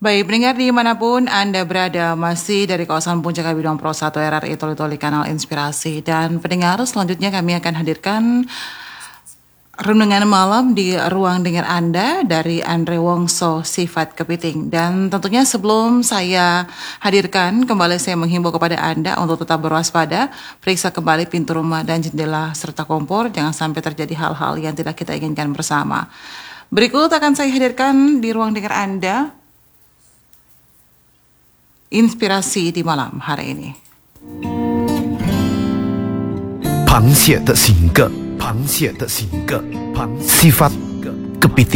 Baik, pendengar dimanapun Anda berada, masih dari kawasan Puncak Bidang Pro 1 RRI Toli-Toli Kanal Inspirasi. Dan pendengar, selanjutnya kami akan hadirkan renungan malam di ruang dengar Anda dari Andre Wongso Sifat Kepiting. Dan tentunya sebelum saya hadirkan, kembali saya menghimbau kepada Anda untuk tetap berwaspada, periksa kembali pintu rumah dan jendela serta kompor, jangan sampai terjadi hal-hal yang tidak kita inginkan bersama. Berikut akan saya hadirkan di ruang dengar Anda inspirasi di malam hari ini. 螃蟹的性格，螃蟹的性格，sifat kepiting.